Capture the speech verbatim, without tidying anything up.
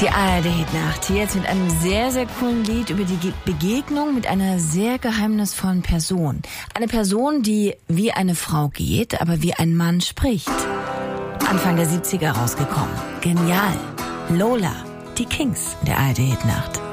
Die A R D-Hitnacht hier jetzt mit einem sehr, sehr coolen Lied über die Begegnung mit einer sehr geheimnisvollen Person. Eine Person, die wie eine Frau geht, aber wie ein Mann spricht. Anfang der siebziger rausgekommen. Genial. Lola, die Kings der A R D-Hitnacht.